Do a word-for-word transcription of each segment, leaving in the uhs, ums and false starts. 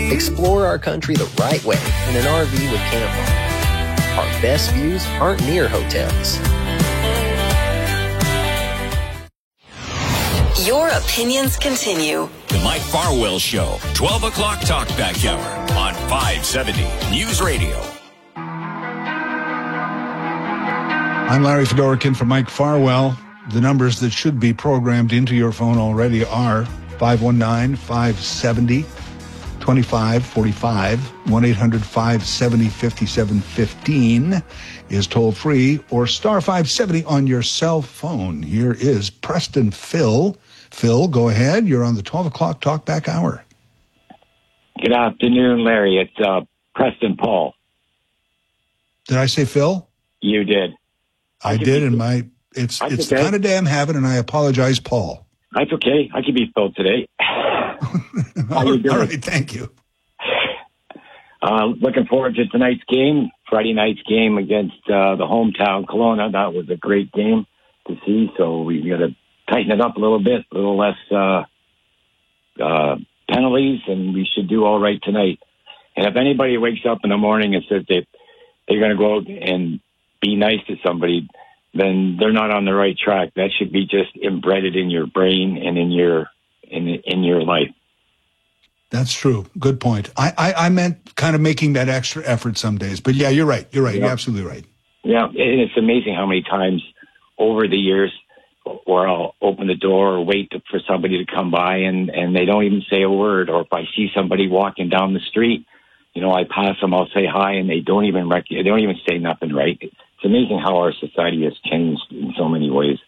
Explore our country the right way in an R V with Camp On. Our best views aren't near hotels. Your opinions continue. The Mike Farwell Show, twelve o'clock Talkback Hour on five seventy News Radio. I'm Larry Fedorkin from Mike Farwell. The numbers that should be programmed into your phone already are five one nine, five seven zero, two five four five, one eight hundred, five seven zero, five seven one five is toll free, or star five seventy on your cell phone. Here is Preston Phil. Phil, go ahead. You're on the twelve o'clock Talkback Hour. Good afternoon, Larry. It's uh, Preston Paul. Did I say Phil? You did. I, I did, and my it's That's it's okay. the kind of day I'm having, and I apologize, Paul. That's okay. I can be Phil today. How you doing? All right, thank you. Uh, looking forward to tonight's game, Friday night's game against uh, the hometown Kelowna. That was a great game to see, so we got to tighten it up a little bit, a little less uh, uh, penalties, and we should do all right tonight. And if anybody wakes up in the morning and says they, they're going to go out and be nice to somebody, then they're not on the right track. That should be just embedded in your brain and in your in in your life. That's true. Good point. I, I, I meant kind of making that extra effort some days. But yeah, you're right. You're right. Yeah. You're absolutely right. Yeah, and it's amazing how many times over the years where I'll open the door or wait to, for somebody to come by and, and they don't even say a word. Or if I see somebody walking down the street, you know, I pass them, I'll say hi, and they don't even rec- they don't even say nothing, right? It's amazing how our society has changed in so many ways.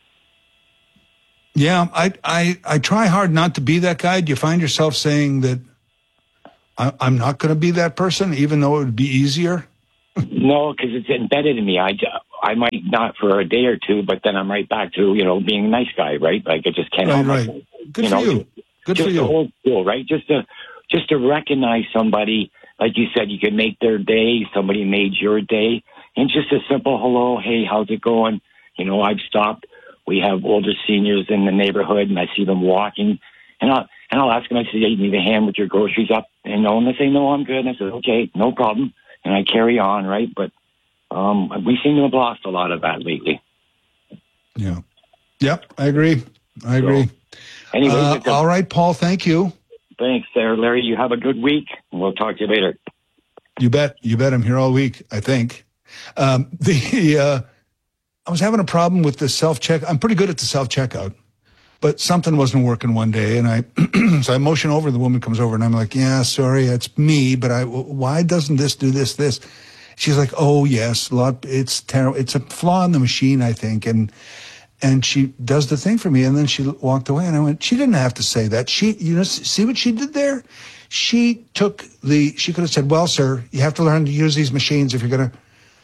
Yeah, I, I, I try hard not to be that guy. Do you find yourself saying that I, I'm not going to be that person, even though it would be easier? No, because it's embedded in me. I, I might not for a day or two, but then I'm right back to, you know, being a nice guy, right? Like I just can't Right, help right. myself. Good you for know, you. Good just for you. the whole deal, right? Just to, just to recognize somebody, like you said, you can make their day. Somebody made your day. And just a simple hello, hey, how's it going? You know, I've stopped. We have older seniors in the neighborhood, and I see them walking. And I'll, and I'll ask them, I say, hey, you need a hand with your groceries up? And, no, and they say, no, I'm good. And I say, okay, no problem. And I carry on, right? But um, we seem to have lost a lot of that lately. Yeah. Yep, I agree. I agree. So, anyway, uh, a, all right, Paul, thank you. Thanks there, Larry. You have a good week, and we'll talk to you later. You bet. You bet. I'm here all week, I think. Um, the uh, I was having a problem with the self-check. I'm pretty good at the self-checkout, but something wasn't working one day, and I so I motion over. The woman comes over, and I'm like, yeah, sorry, it's me, but I why doesn't this do this, this? She's like, oh, yes, lot, it's terrible. It's a flaw in the machine, I think, and and she does the thing for me, and then she walked away, and I went, she didn't have to say that. She, you know, see what she did there? She took the, she could have said, well, sir, you have to learn to use these machines if you're going to.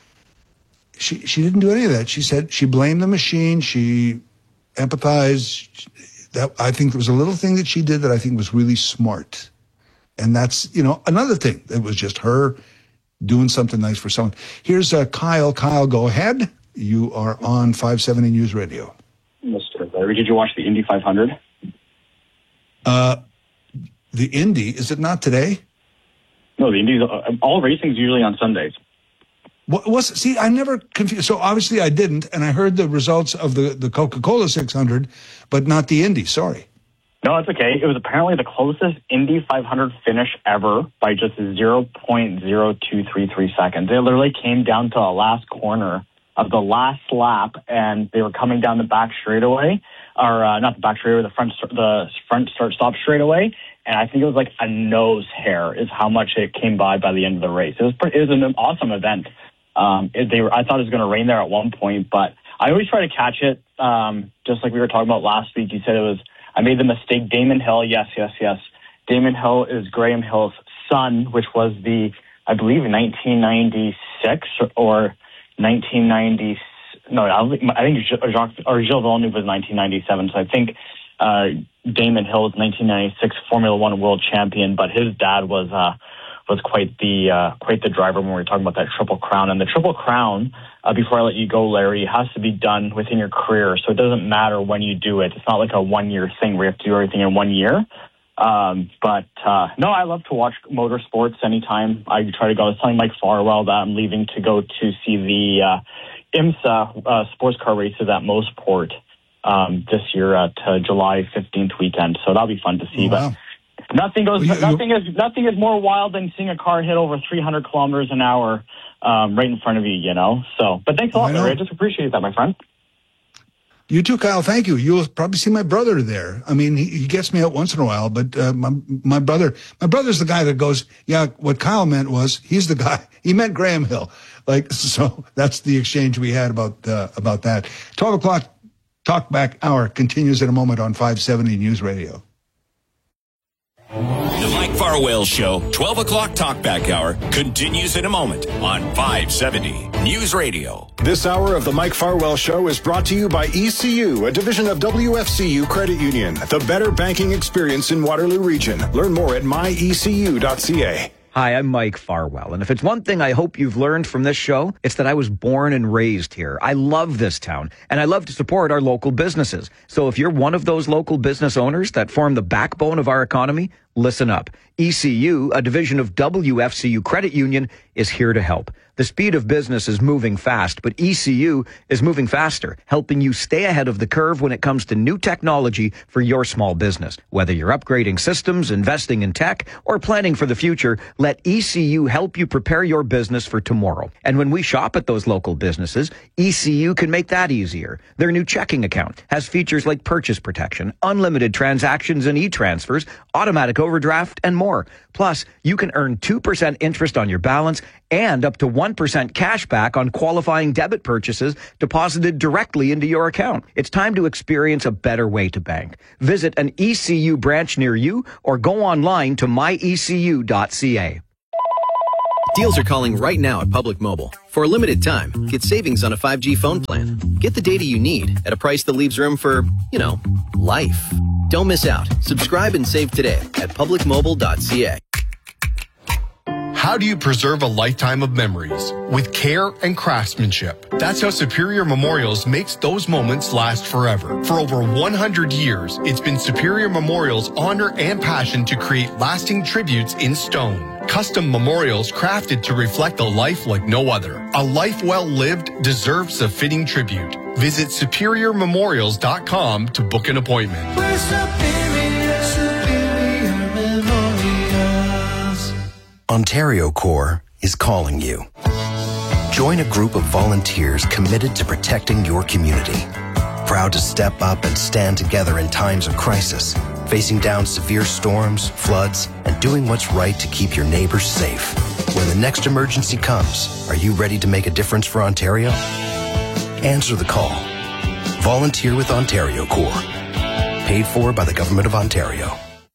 She she didn't do any of that. She said she blamed the machine. She empathized. That I think there was a little thing that she did that I think was really smart. And that's, you know, another thing. It was just her doing something nice for someone. Here's uh, Kyle. Kyle, go ahead. You are on five seventy News Radio. Mister Larry, did you watch the Indy five hundred? Uh, the Indy, is it not today? No, the Indy, uh, all racing's usually on Sundays. What was see? I never confused. So obviously I didn't, and I heard the results of the, the Coca-Cola six hundred, but not the Indy. Sorry. No, it's okay. It was apparently the closest Indy five hundred finish ever by just zero point zero two three three seconds. It literally came down to the last corner of the last lap, and they were coming down the back straightaway, or uh, not the back straightaway, the front the front start stop straightaway. And I think it was like a nose hair is how much it came by by the end of the race. It was pretty, it was an awesome event. Um, it, they were, I thought it was going to rain there at one point, but I always try to catch it. Um, just like we were talking about last week, you said it was, I made the mistake. Damon Hill. Yes, yes, yes. Damon Hill is Graham Hill's son, which was the, I believe, nineteen ninety-six or nineteen ninety. No, I think Jacques or Gilles Villeneuve was nineteen ninety-seven. So I think uh, Damon Hill was nineteen ninety-six Formula One world champion, but his dad was uh, was quite the uh, quite the driver when we were talking about that Triple Crown. And the Triple Crown, uh, before I let you go, Larry, has to be done within your career. So it doesn't matter when you do it. It's not like a one-year thing where you have to do everything in one year. Um, but, uh, no, I love to watch motorsports anytime. I try to go. I was telling Mike Farwell that I'm leaving to go to see the, uh, IMSA, uh, sports car races at Mosport, um, this year at uh, July fifteenth weekend. So that'll be fun to see. Wow. But nothing goes, well, you, nothing you, is, nothing is more wild than seeing a car hit over three hundred kilometers an hour, um, right in front of you, you know? So, but thanks a lot, Larry. I just appreciate that, my friend. You too, Kyle. Thank you. You'll probably see my brother there. I mean, he, he gets me out once in a while, but uh, my, my brother, my brother's the guy that goes, yeah, what Kyle meant was he's the guy. He meant Graham Hill. Like, so that's the exchange we had about, uh, about that. twelve o'clock Talkback Hour continues in a moment on five seventy News Radio. The Mike Farwell Show, twelve o'clock Talkback Hour, continues in a moment on five seventy News Radio. This hour of the Mike Farwell Show is brought to you by E C U, a division of W F C U Credit Union, the better banking experience in Waterloo Region. Learn more at my e c u dot c a. Hi, I'm Mike Farwell, and if it's one thing I hope you've learned from this show, it's that I was born and raised here. I love this town, and I love to support our local businesses. So if you're one of those local business owners that form the backbone of our economy, listen up. E C U, a division of W F C U Credit Union, is here to help. The speed of business is moving fast, but E C U is moving faster, helping you stay ahead of the curve when it comes to new technology for your small business. Whether you're upgrading systems, investing in tech, or planning for the future, let E C U help you prepare your business for tomorrow. And when we shop at those local businesses, E C U can make that easier. Their new checking account has features like purchase protection, unlimited transactions and e-transfers, automatic overdraft, and more. Plus, you can earn two percent interest on your balance and up to one percent cash back on qualifying debit purchases deposited directly into your account. It's time to experience a better way to bank. Visit an E C U branch near you or go online to my e c u dot c a. Deals are calling right now at Public Mobile. For a limited time, get savings on a five G phone plan. Get the data you need at a price that leaves room for, you know, life. Don't miss out. Subscribe and save today at public mobile dot c a. How do you preserve a lifetime of memories? With care and craftsmanship. That's how Superior Memorials makes those moments last forever. For over one hundred years, it's been Superior Memorials' honor and passion to create lasting tributes in stone. Custom memorials crafted to reflect a life like no other. A life well lived deserves a fitting tribute. Visit superior memorials dot com to book an appointment. We're Superior, Superior Memorials. Ontario Corps is calling you. Join a group of volunteers committed to protecting your community. Proud to step up and stand together in times of crisis, facing down severe storms, floods, and doing what's right to keep your neighbors safe. When the next emergency comes, are you ready to make a difference for Ontario? Answer the call. Volunteer with Ontario Corps. Paid for by the Government of Ontario.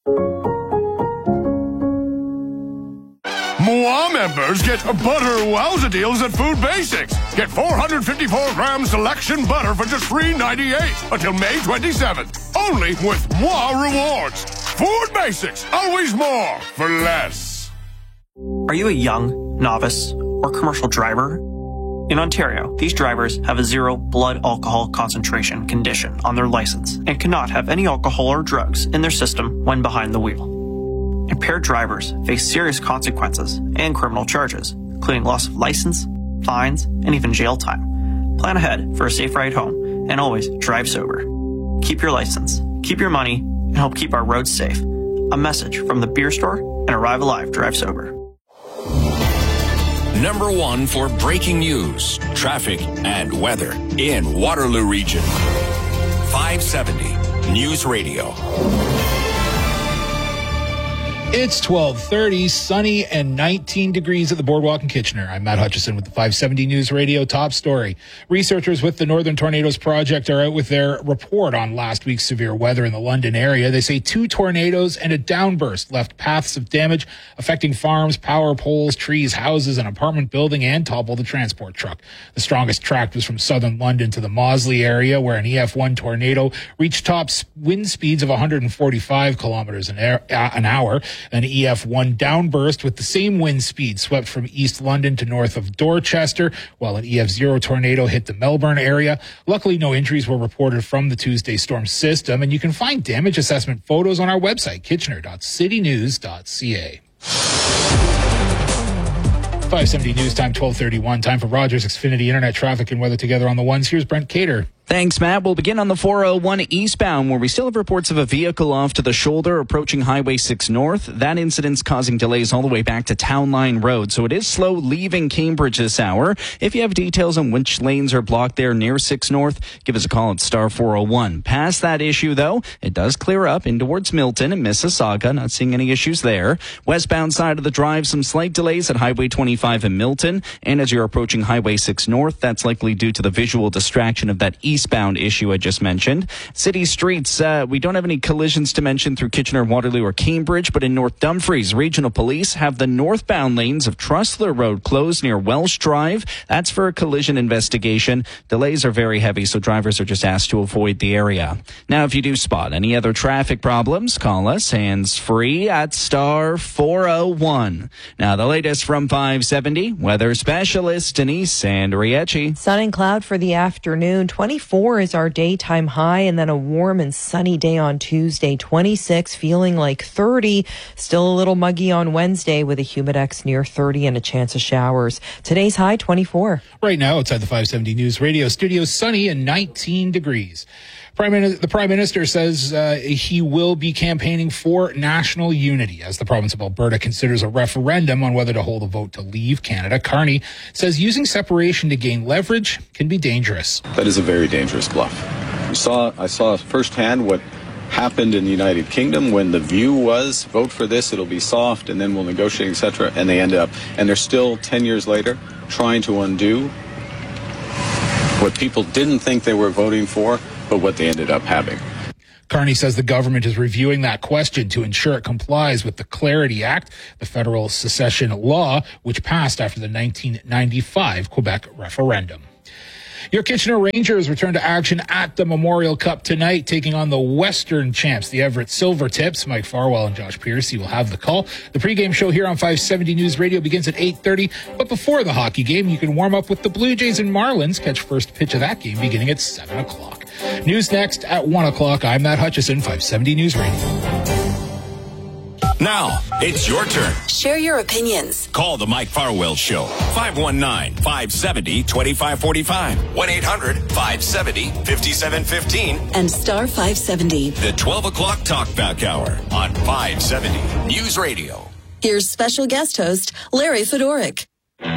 M W A members get butter wowza deals at Food Basics. Get four hundred fifty-four gram selection butter for just three ninety-eight until May twenty-seventh. Only with M W A Rewards. Food Basics, always more for less. Are you a young, novice, or commercial driver? In Ontario, these drivers have a zero blood alcohol concentration condition on their license and cannot have any alcohol or drugs in their system when behind the wheel. Impaired drivers face serious consequences and criminal charges, including loss of license, fines, and even jail time. Plan ahead for a safe ride home and always drive sober. Keep your license, keep your money, and help keep our roads safe. A message from the Beer Store and Arrive Alive Drive Sober. Number one for breaking news, traffic, and weather in Waterloo Region. five seventy News Radio. It's twelve thirty, sunny and nineteen degrees at the Boardwalk in Kitchener. I'm Matt Hutchison with the five seventy News Radio top story. Researchers with the Northern Tornadoes Project are out with their report on last week's severe weather in the London area. They say two tornadoes and a downburst left paths of damage affecting farms, power poles, trees, houses, an apartment building, and toppled a transport truck. The strongest tract was from southern London to the Mausley area, where an E F one tornado reached top wind speeds of one hundred forty-five kilometers an hour. An E F one downburst with the same wind speed swept from East London to north of Dorchester, while an E F zero tornado hit the Melbourne area. Luckily, no injuries were reported from the Tuesday storm system, and you can find damage assessment photos on our website, kitchener dot city news dot c a. five seventy News Time, twelve thirty-one. Time for Rogers Xfinity Internet traffic and weather together on the ones. Here's Brent Cater. Thanks, Matt. We'll begin on the four oh one eastbound, where we still have reports of a vehicle off to the shoulder approaching Highway six North. That incident's causing delays all the way back to Town Line Road, so it is slow leaving Cambridge this hour. If you have details on which lanes are blocked there near six North, give us a call at star four oh one. Past that issue, though, it does clear up in towards Milton and Mississauga. Not seeing any issues there. Westbound side of the drive, some slight delays at Highway twenty-five in Milton. And as you're approaching Highway six North, that's likely due to the visual distraction of that east eastbound issue I just mentioned. City streets, uh, we don't have any collisions to mention through Kitchener, Waterloo, or Cambridge, but in North Dumfries, regional police have the northbound lanes of Trussler Road closed near Welsh Drive. That's for a collision investigation. Delays are very heavy, so drivers are just asked to avoid the area. Now, if you do spot any other traffic problems, call us hands-free at star four oh one. Now, the latest from five seventy, weather specialist Denise Sandriecci. Sun and cloud for the afternoon. twenty-four is our daytime high, and then a warm and sunny day on Tuesday. twenty-six, feeling like thirty. Still a little muggy on Wednesday with a humidex near thirty and a chance of showers. Today's high, twenty-four. Right now, outside the five seventy News Radio studio, sunny and nineteen degrees. Prime Min- the Prime Minister says uh, he will be campaigning for national unity as the province of Alberta considers a referendum on whether to hold a vote to leave Canada. Carney says using separation to gain leverage can be dangerous. That is a very dangerous bluff. We saw, I saw firsthand what happened in the United Kingdom when the view was vote for this, it'll be soft, and then we'll negotiate, et cetera, and they ended up, and they're still ten years later trying to undo what people didn't think they were voting for, but what they ended up having. Carney says the government is reviewing that question to ensure it complies with the Clarity Act, the federal secession law, which passed after the nineteen ninety-five Quebec referendum. Your Kitchener Rangers return to action at the Memorial Cup tonight, taking on the Western champs, the Everett Silvertips. Mike Farwell and Josh Piercy will have the call. The pregame show here on five seventy News Radio begins at eight thirty. But before the hockey game, you can warm up with the Blue Jays and Marlins. Catch first pitch of that game beginning at seven o'clock. News next at one o'clock. I'm Matt Hutchison, five seventy News Radio. Now, it's your turn. Share your opinions. Call the Mike Farwell Show. five one nine, five seven zero, two five four five. one eight hundred, five seven zero, five seven one five. And star five seventy. The twelve o'clock Talkback Hour on five seventy News Radio. Here's special guest host, Larry Fedoric.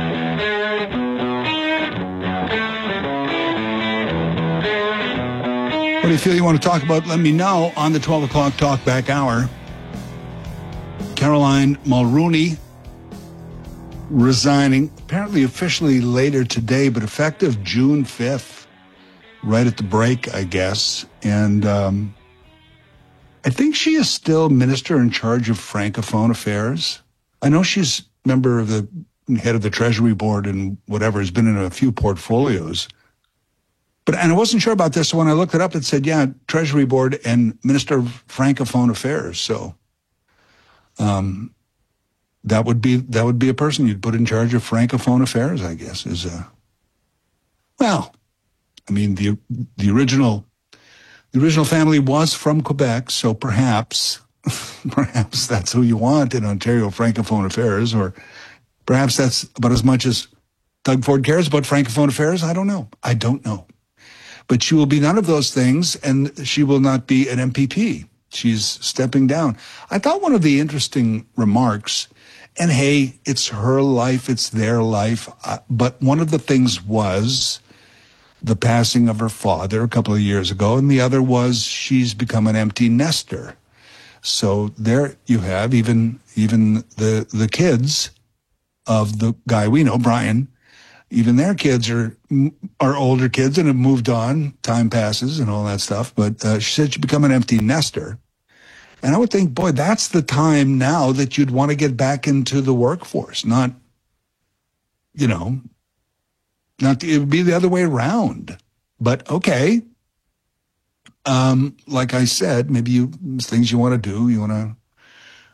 What do you feel you want to talk about? Let me know on the twelve o'clock Talkback Hour. Caroline Mulrooney resigning, apparently officially later today, but effective June fifth, right at the break, I guess. And um, I think she is still minister in charge of Francophone affairs. I know she's member of the head of the Treasury Board and whatever, has been in a few portfolios. But, and I wasn't sure about this, so when I looked it up, it said, yeah, Treasury Board and Minister of Francophone Affairs. So um, that would be that would be a person you'd put in charge of Francophone Affairs, I guess. Is a well, I mean the the original the original family was from Quebec, so perhaps perhaps that's who you want in Ontario Francophone Affairs, or perhaps that's about as much as Doug Ford cares about Francophone Affairs. I don't know. I don't know. But she will be none of those things, and she will not be an M P P. She's stepping down. I thought one of the interesting remarks, and hey, it's her life, it's their life, uh, but one of the things was the passing of her father a couple of years ago, and the other was she's become an empty nester. So there you have even even the the kids of the guy we know, Brian. Even their kids are are older kids and have moved on. Time passes and all that stuff. But uh, she said she'd become an empty nester. And I would think, boy, that's the time now that you'd want to get back into the workforce. Not, you know, not it would be the other way around. But okay. Um, like I said, maybe you things you want to do. You want to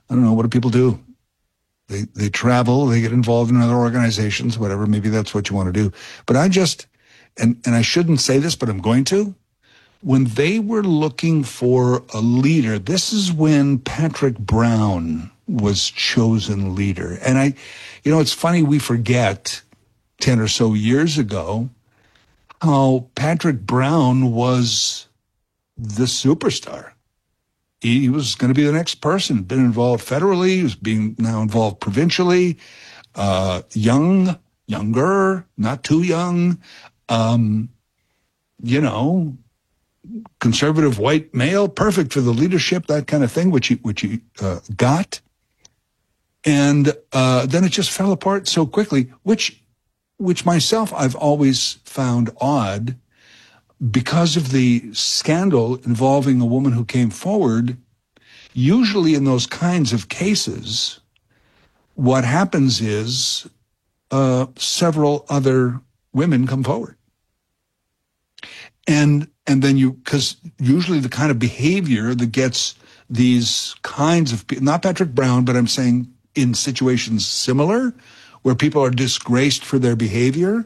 I don't know, what do people do? They they travel, they get involved in other organizations, whatever. Maybe that's what you want to do. But I just, and, and I shouldn't say this, but I'm going to. When they were looking for a leader, this is when Patrick Brown was chosen leader. And I, you know, it's funny, we forget ten or so years ago how Patrick Brown was the superstar. He was going to be the next person, been involved federally, he was being now involved provincially, uh, young, younger, not too young, um, you know, conservative white male, perfect for the leadership, that kind of thing, which he, which he uh, got. And uh, then it just fell apart so quickly, which, which myself I've always found odd, because of the scandal involving a woman who came forward. Usually in those kinds of cases, what happens is uh, several other women come forward. And and then you, because usually the kind of behavior that gets these kinds of, not Patrick Brown, but I'm saying in situations similar, where people are disgraced for their behavior,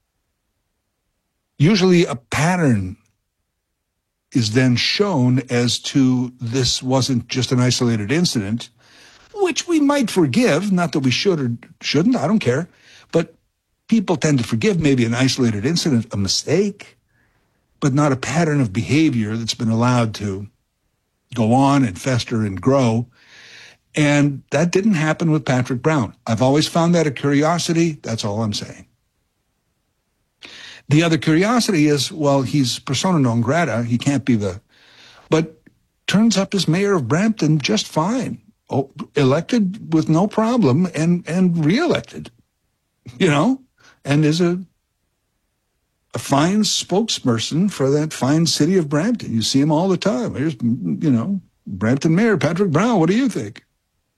usually a pattern is then shown as to this wasn't just an isolated incident, which we might forgive, not that we should or shouldn't, I don't care, but people tend to forgive maybe an isolated incident, a mistake, but not a pattern of behavior that's been allowed to go on and fester and grow. And that didn't happen with Patrick Brown. I've always found that a curiosity. That's all I'm saying. The other curiosity is, well, he's persona non grata. He can't be the, but turns up as mayor of Brampton just fine. Oh, elected with no problem and, and reelected, you know, and is a, a fine spokesperson for that fine city of Brampton. You see him all the time. Here's, you know, Brampton Mayor Patrick Brown. What do you think?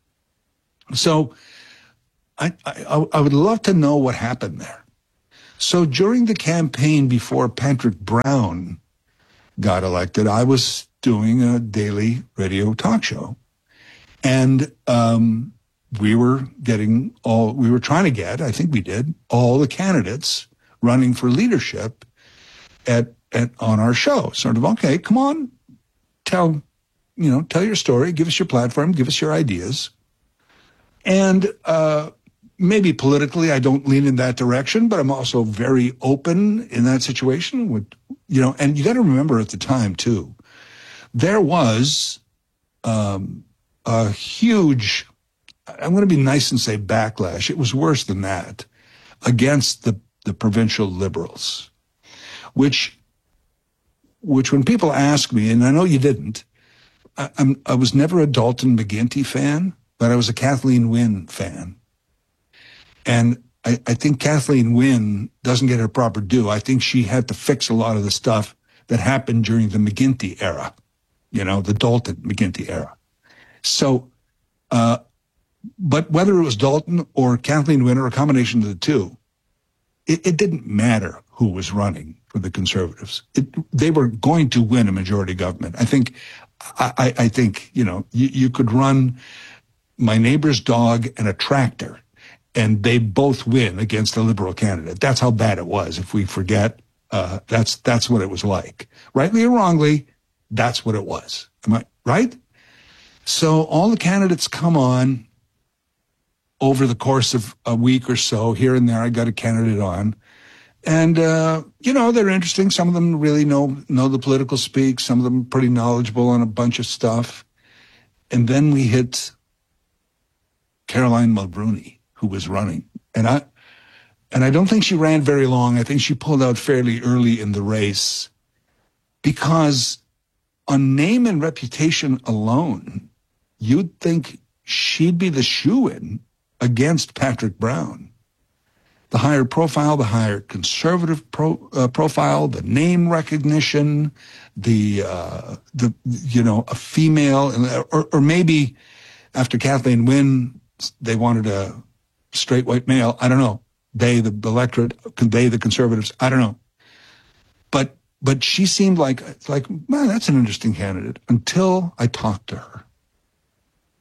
So I, I, I would love to know what happened there. So during the campaign before Patrick Brown got elected, I was doing a daily radio talk show. And um, we were getting all, we were trying to get, I think we did, all the candidates running for leadership at, at on our show. Sort of, okay, come on, tell, you know, tell your story, give us your platform, give us your ideas. And uh maybe politically, I don't lean in that direction, but I'm also very open in that situation. With, you know, and you got to remember at the time too, there was um, a huge, I'm going to be nice and say backlash. It was worse than that against the, the provincial Liberals, which, which when people ask me, and I know you didn't, I, I'm, I was never a Dalton McGuinty fan, but I was a Kathleen Wynne fan. And I, I think Kathleen Wynne doesn't get her proper due. I think she had to fix a lot of the stuff that happened during the McGuinty era, you know, the Dalton McGuinty era. So, uh, but whether it was Dalton or Kathleen Wynne or a combination of the two, it, it didn't matter who was running for the Conservatives. It, they were going to win a majority government. I think, I, I think, you know, you, you could run my neighbor's dog and a tractor, and they both win against the Liberal candidate. That's how bad it was. If we forget, uh, that's that's what it was like. Rightly or wrongly, that's what it was. Am I right? So all the candidates come on over the course of a week or so. Here and there, I got a candidate on. And, uh, you know, they're interesting. Some of them really know know the political speak. Some of them pretty knowledgeable on a bunch of stuff. And then we hit Caroline Mulroney, who was running. And I and I don't think she ran very long. I think she pulled out fairly early in the race because on name and reputation alone, you'd think she'd be the shoo-in against Patrick Brown. The higher profile, the higher conservative pro, uh, profile, the name recognition, the, uh, the you know, a female, or, or maybe after Kathleen Wynne, they wanted a straight white male. I don't know. They, the electorate, they, the Conservatives. I don't know. But but she seemed like like man, that's an interesting candidate until I talked to her.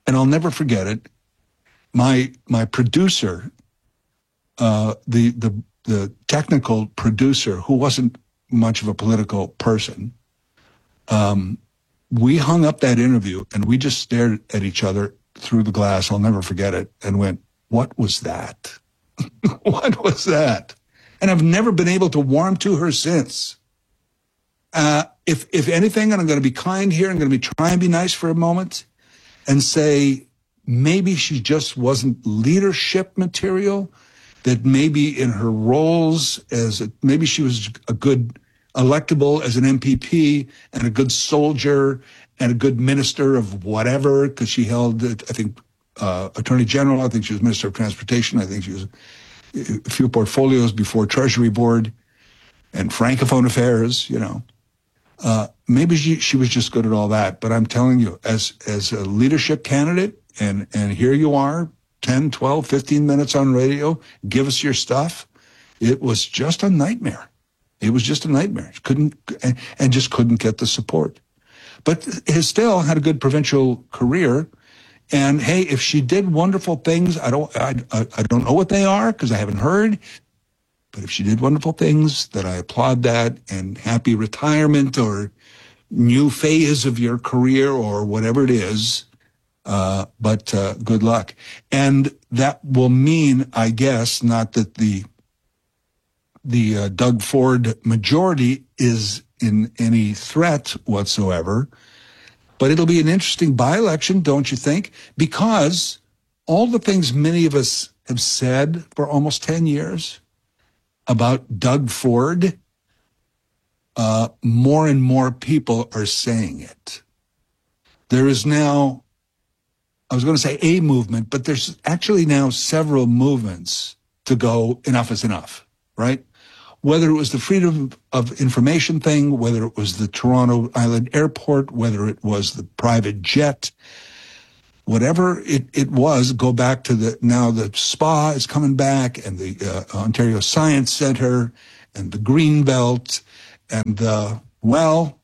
and I'll never forget it. My my producer, uh, the the the technical producer, who wasn't much of a political person, um, we hung up that interview and we just stared at each other through the glass. I'll never forget it, and went, "What was that? What was that?" And I've never been able to warm to her since. Uh, if if anything, and I'm going to be kind here, I'm going to be try and be nice for a moment, and say maybe she just wasn't leadership material. That maybe in her roles as a, maybe she was a good electable as an M P P and a good soldier and a good minister of whatever, because she held, I think, uh, Attorney General. I think she was Minister of Transportation. I think she was a few portfolios before Treasury Board and Francophone Affairs, you know. Uh, maybe she, she was just good at all that. But I'm telling you, as as a leadership candidate, and, and here you are, ten, twelve, fifteen minutes on radio, give us your stuff. It was just a nightmare. It was just a nightmare. Couldn't, and, and just couldn't get the support. But Estelle had a good provincial career. And hey, if she did wonderful things, I don't, I, I, I don't know what they are because I haven't heard. But if she did wonderful things, that I applaud that, and happy retirement or new phase of your career or whatever it is. Uh, but uh, good luck. And that will mean, I guess, not that the the uh, Doug Ford majority is in any threat whatsoever, but it'll be an interesting by-election, don't you think? Because all the things many of us have said for almost ten years about Doug Ford, uh, more and more people are saying it. There is now, I was going to say a movement, but there's actually now several movements to go, enough is enough, right? Whether it was the freedom of information thing, whether it was the Toronto Island Airport, whether it was the private jet, whatever it, it was, go back to the, now the spa is coming back, and the uh, Ontario Science Centre, and the Greenbelt, and the, well,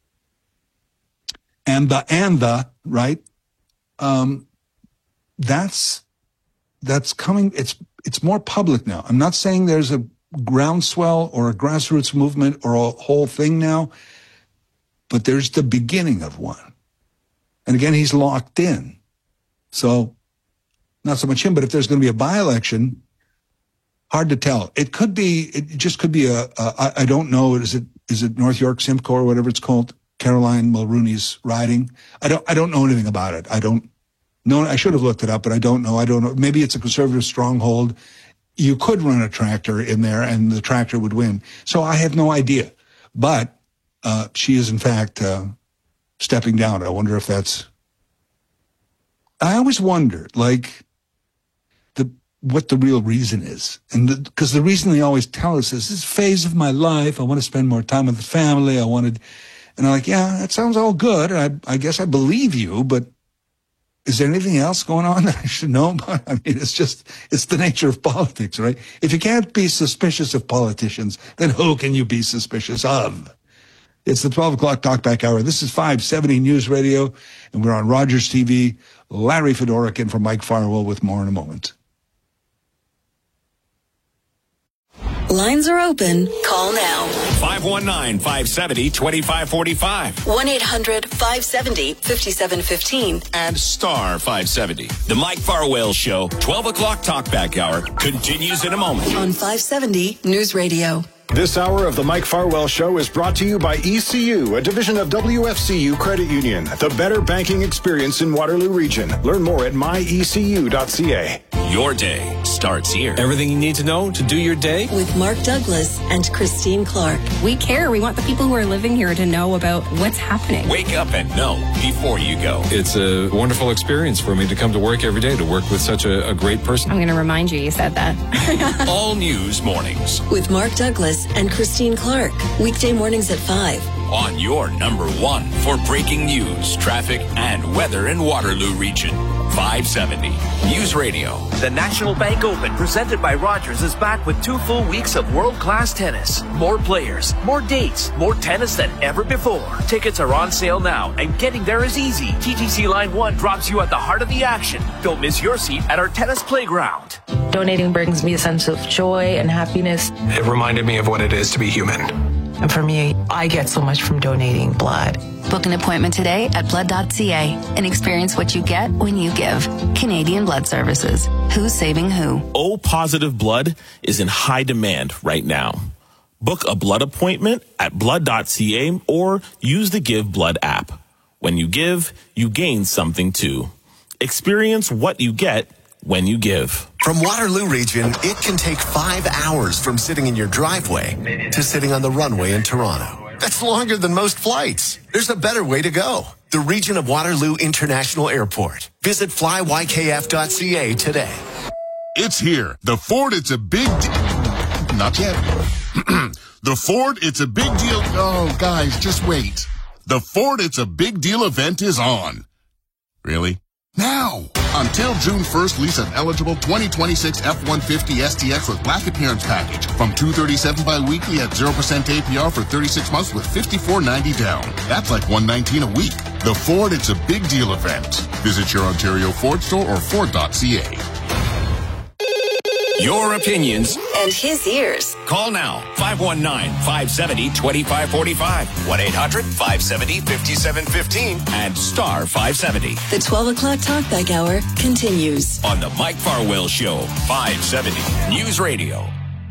and the, and the, right? Um, that's, that's coming, it's, it's more public now. I'm not saying there's a groundswell or a grassroots movement or a whole thing now, but there's the beginning of one. And again, he's locked in. So not so much him, but if there's going to be a by-election, hard to tell. It could be, it just could be a, a I, I don't know, is it, is it North York Simcoe or whatever it's called? Caroline Mulrooney's riding. I don't, I don't know anything about it. I don't know. I should have looked it up, but I don't know. I don't know. Maybe it's a conservative stronghold. You could run a tractor in there and the tractor would win. So I have no idea, but, uh, she is in fact, uh, stepping down. I wonder if that's, I always wonder, like, the, what the real reason is. And because the, the reason they always tell us is this phase of my life, I want to spend more time with the family. I wanted, and I'm like, yeah, that sounds all good. I, I guess I believe you, but is there anything else going on that I should know about? I mean, it's just, it's the nature of politics, right? If you can't be suspicious of politicians, then who can you be suspicious of? It's the twelve o'clock talkback hour. This is five seventy News Radio, and we're on Rogers T V. Larry Fedoruk in for Mike Farwell with more in a moment. Lines are open. Call now. five one nine, five seven zero, two five four five. one eight hundred, five seven zero, five seven one five. And star five seventy. The Mike Farwell Show, twelve o'clock talkback hour, continues in a moment. On five seventy News Radio. This hour of the Mike Farwell Show is brought to you by E C U, a division of W F C U Credit Union, the better banking experience in Waterloo Region. Learn more at my e c u dot c a. Your day starts here. Everything you need to know to do your day. With Mark Douglas and Christine Clark. We care. We want the people who are living here to know about what's happening. Wake up and know before you go. It's a wonderful experience for me to come to work every day, to work with such a, a great person. I'm going to remind you, you said that. All News Mornings. With Mark Douglas and Christine Clark. Weekday mornings at five. On your number one for breaking news, traffic, and weather in Waterloo Region. five seventy News Radio. The National Bank Open presented by Rogers is back with two full weeks of world-class tennis. More players, more dates, more tennis than ever before. Tickets are on sale now and getting there is easy. T T C Line one drops you at the heart of the action. Don't miss your seat at our tennis playground. Donating brings me a sense of joy and happiness. It reminded me of what it is to be human. And for me, I get so much from donating blood. Book an appointment today at blood dot c a and experience what you get when you give. Canadian Blood Services. Who's saving who? O positive blood is in high demand right now. Book a blood appointment at blood dot c a or use the Give Blood app. When you give, you gain something too. Experience what you get when you give. From Waterloo Region, it can take five hours from sitting in your driveway to sitting on the runway in Toronto. That's longer than most flights. There's a better way to go. The Region of Waterloo International Airport. Visit fly y k f dot c a today. It's here. The Ford, it's a big deal. Not yet. The Ford, it's a big deal. Oh, guys, just wait. The Ford, it's a big deal event is on. Really? Now! Until June first, lease an eligible twenty twenty-six F one fifty S T X with black appearance package from two thirty-seven bi-weekly at zero percent A P R for thirty-six months with fifty-four ninety down. That's like one nineteen a week. The Ford, it's a big deal event. Visit your Ontario Ford store or ford dot c a. Your opinions and his ears. Call now. five one nine, five seven zero, two five four five. one eight hundred, five seven zero, five seven one five and star five seventy. The twelve o'clock Talkback Hour continues. On the Mike Farwell Show, five seventy News Radio.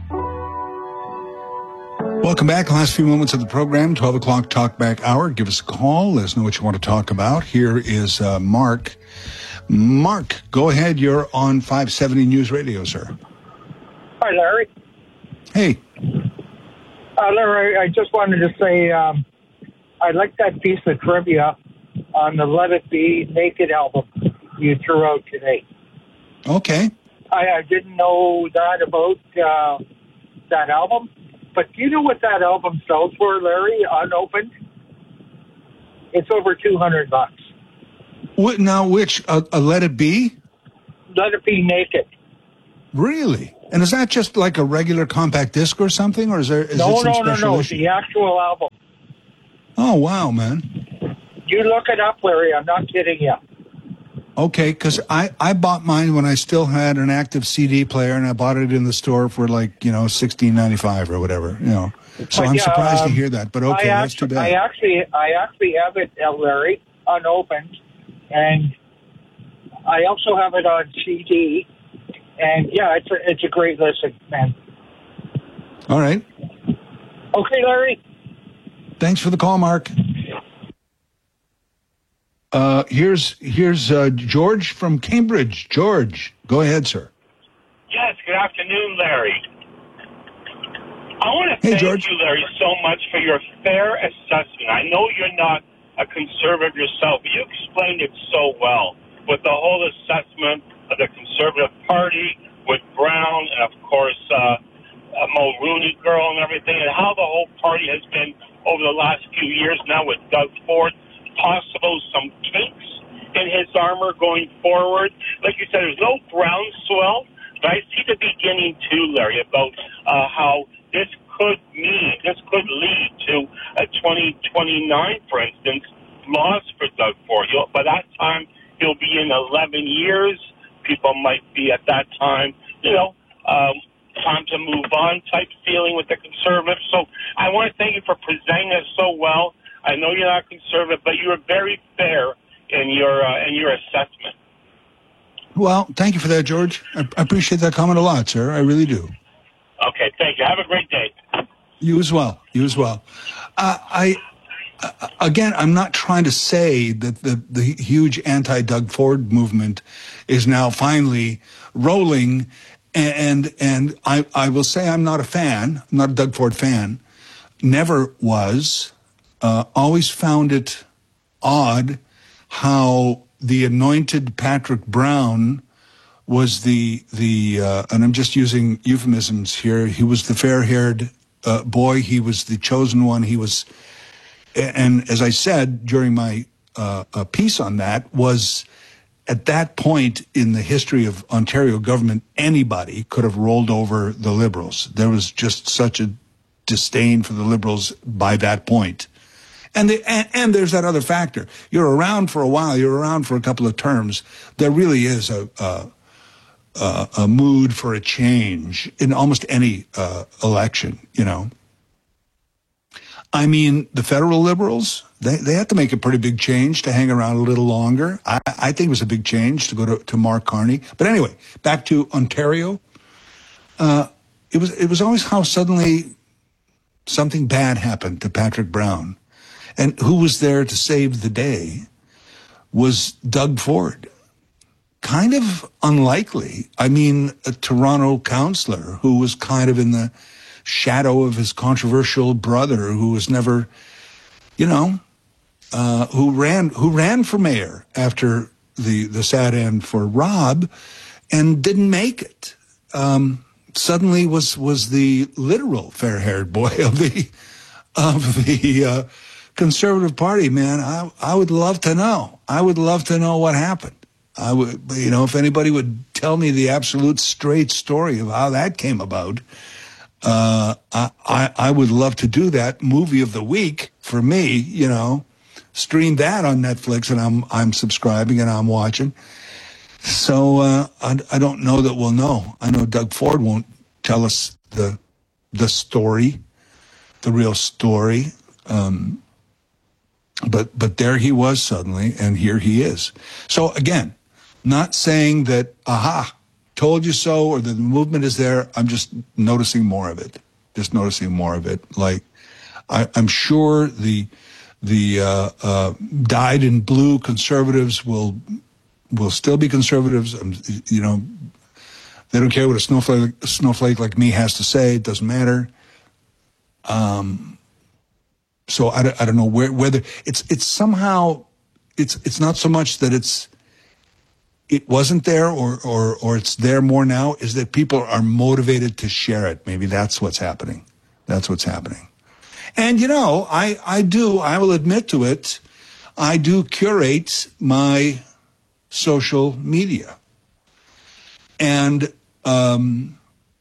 Welcome back. Last few moments of the program, twelve o'clock Talkback Hour. Give us a call. Let us know what you want to talk about. Here is uh, Mark. Mark, go ahead. You're on five seventy News Radio, sir. Hi, Larry. Hey. Uh, Larry, I just wanted to say um, I like that piece of trivia on the Let It Be Naked album you threw out today. Okay. I, I didn't know that about uh, that album, but do you know what that album sells for, Larry, unopened? It's over two hundred bucks. What, now, which? Uh, uh, Let It Be? Let It Be Naked. Really? And is that just like a regular compact disc or something, or is there is no, it some no, no, special no, issue? the actual album. Oh, wow, man. You look it up, Larry. I'm not kidding you. Okay, because I, I bought mine when I still had an active C D player, and I bought it in the store for like, you know, sixteen ninety-five or whatever, you know. So But, I'm yeah, surprised um, to hear that, but okay, I that's too actually, bad. I actually, I actually have it, uh, Larry, unopened, and I also have it on C D. And yeah, it's a, it's a great listen, man. All right. Okay, Larry. Thanks for the call, Mark. Uh, here's here's uh, George from Cambridge. George, go ahead, sir. Yes, good afternoon, Larry. I want to Hey, thank George. you, Larry, so much for your fair assessment. I know you're not a conservative yourself, but you explained it so well with the whole assessment of the Conservative Party, with Brown, and of course, uh, uh, Mulrooney girl and everything, and how the whole party has been over the last few years now with Doug Ford, possible some kinks in his armor going forward. Like you said, there's no groundswell, but I see the beginning too, Larry, about uh, how this could mean, this could lead to a twenty twenty-nine, for instance, loss for Doug Ford. You'll, by that time, he'll be in eleven years. People might be at that time, you know, um, time to move on type feeling with the Conservatives. So I want to thank you for presenting this so well. I know you're not conservative, but you were very fair in your uh, in your assessment. Well, thank you for that, George. I, I appreciate that comment a lot, sir. I really do. Okay, thank you. Have a great day. You as well. You as well. Uh, I uh, again, I'm not trying to say that the the huge anti-Doug Ford movement is now finally rolling, and and I I will say I'm not a fan. I'm not a Doug Ford fan. Never was. Uh, always found it odd how the anointed Patrick Brown was the the uh, and I'm just using euphemisms here. He was the fair-haired uh, boy. He was the chosen one. He was, and as I said during my uh, uh, piece on that, was at that point in the history of Ontario government, anybody could have rolled over the Liberals. There was just such a disdain for the Liberals by that point. And, the, and, and there's that other factor. You're around for a while. You're around for a couple of terms. There really is a, a, a, a mood for a change in almost any uh, election, you know. I mean, the federal Liberals, they, they had to make a pretty big change to hang around a little longer. I, I think it was a big change to go to, to Mark Carney. But anyway, back to Ontario. Uh, it was it was always how suddenly something bad happened to Patrick Brown. And who was there to save the day was Doug Ford. Kind of unlikely. I mean, a Toronto councillor who was kind of in the shadow of his controversial brother, who was never, you know, uh, who ran who ran for mayor after the the sad end for Rob, and didn't make it. Um, suddenly was was the literal fair-haired boy of the of the uh, Conservative Party. Man, I I would love to know. I would love to know what happened. I would, you know, if anybody would tell me the absolute straight story of how that came about. Uh, I, I, I would love to do that. Movie of the week for me, you know, stream that on Netflix, and I'm, I'm subscribing and I'm watching. So, uh, I, I don't know that we'll know. I know Doug Ford won't tell us the, the story, the real story. Um, but, but there he was suddenly, and here he is. So again, not saying that, aha, told you so, or the movement is there. I'm just noticing more of it. Just noticing more of it. Like, I, I'm sure the the uh, uh, dyed in blue conservatives will will still be conservatives. Um, you know, they don't care what a snowflake a snowflake like me has to say. It doesn't matter. Um. So I, I don't know where whether it's it's somehow it's it's not so much that it's. It wasn't there or, or, or it's there more now, is that people are motivated to share it. Maybe that's what's happening. That's what's happening. And, you know, I, I do, I will admit to it, I do curate my social media. And um,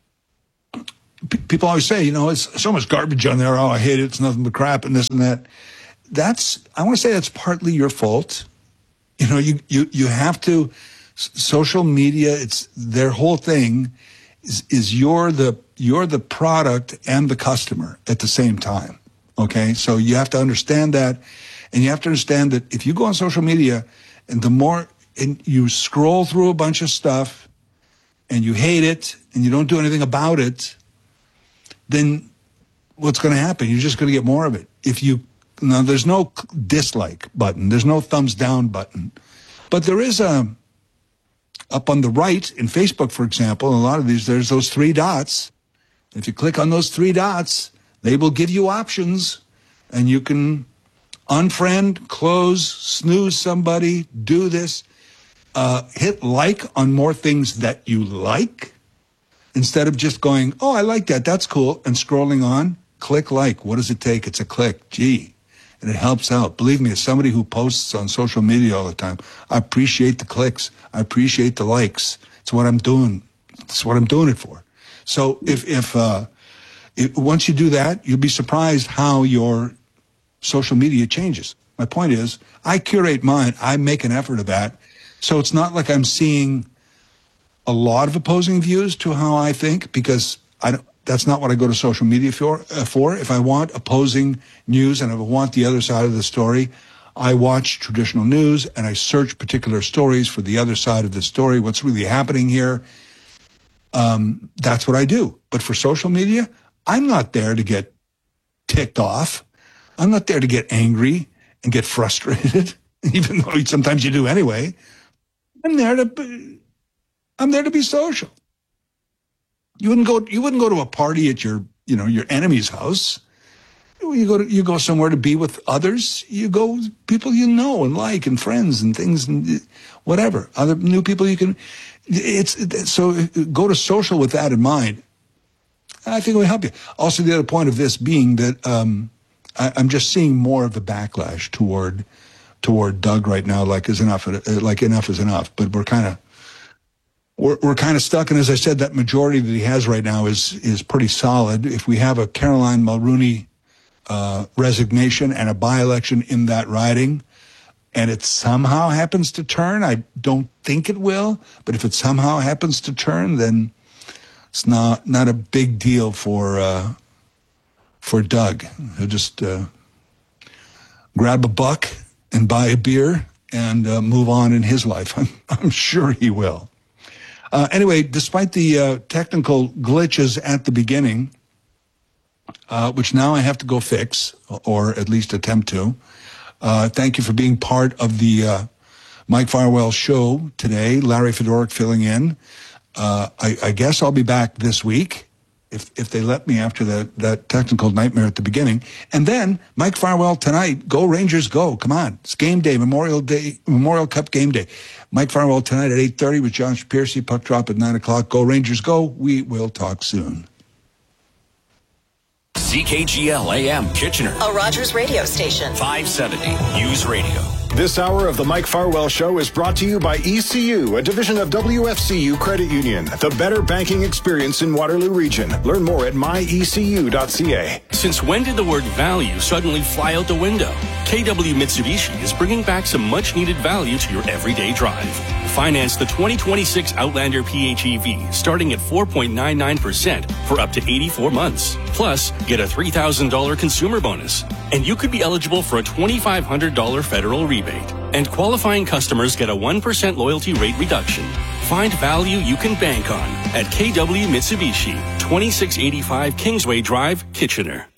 p- people always say, you know, it's so much garbage on there. Oh, I hate it. It's nothing but crap and this and that. That's, I want to say that's partly your fault. You know, you, you, you have to, social media, it's their whole thing is, is you're the, you're the product and the customer at the same time. Okay. So you have to understand that. And you have to understand that if you go on social media and the more, and you scroll through a bunch of stuff and you hate it and you don't do anything about it, then what's going to happen? You're just going to get more of it. If you, now there's no dislike button. There's no thumbs down button. But there is a, up on the right in Facebook, for example, a lot of these, there's those three dots. If you click on those three dots, they will give you options and you can unfriend, close, snooze somebody, do this, uh, hit like on more things that you like instead of just going, oh, I like that. That's cool. And scrolling on, click like. What does it take? It's a click. Gee. And it helps out. Believe me, as somebody who posts on social media all the time, I appreciate the clicks. I appreciate the likes. It's what I'm doing. It's what I'm doing it for. So if, if, uh, if once you do that, you'll be surprised how your social media changes. My point is, I curate mine. I make an effort of that. So it's not like I'm seeing a lot of opposing views to how I think, because I don't, that's not what I go to social media for, uh, for. If I want opposing news and if I want the other side of the story, I watch traditional news and I search particular stories for the other side of the story, what's really happening here. Um, that's what I do. But for social media, I'm not there to get ticked off. I'm not there to get angry and get frustrated, even though sometimes you do anyway. I'm there to be, I'm there to be social. You wouldn't go. You wouldn't go to a party at your, you know, your enemy's house. You go to. You go somewhere to be with others. You go with people you know and like and friends and things and whatever other new people you can. It's, it's so go to social with that in mind. I think it will help you. Also, the other point of this being that um, I, I'm just seeing more of the backlash toward toward Doug right now, like is enough, like enough is enough. But we're kind of we're we're kind of stuck. And as I said, that majority that he has right now is is pretty solid. If we have a Caroline Mulroney uh, resignation and a by-election in that riding, and it somehow happens to turn, I don't think it will, but if it somehow happens to turn, then it's not not a big deal for uh, for Doug. He'll just uh, grab a buck and buy a beer and uh, move on in his life. I'm, I'm sure he will. Uh, anyway, despite the uh, technical glitches at the beginning, uh, which now I have to go fix, or at least attempt to, Uh, thank you for being part of the uh, Mike Farwell show today. Larry Fedoruk filling in. Uh, I, I guess I'll be back this week if if they let me after that, that technical nightmare at the beginning. And then Mike Farwell tonight. Go Rangers, go! Come on, it's game day, Memorial Day, Memorial Cup game day. Mike Farwell tonight at eight thirty with John Piercy. Puck drop at nine o'clock. Go Rangers, go! We will talk soon. C K G L A M Kitchener, a Rogers radio station. five seventy News Radio. This hour of the Mike Farwell Show is brought to you by E C U, a division of W F C U Credit Union, the better banking experience in Waterloo Region. Learn more at my e c u dot c a. Since when did the word value suddenly fly out the window? K W Mitsubishi is bringing back some much-needed value to your everyday drive. Finance the twenty twenty-six Outlander P H E V starting at four point nine nine percent for up to eighty-four months. Plus, get a three thousand dollars consumer bonus. And you could be eligible for a twenty-five hundred dollars federal rebate. And qualifying customers get a one percent loyalty rate reduction. Find value you can bank on at K W Mitsubishi, twenty-six eighty-five Kingsway Drive, Kitchener.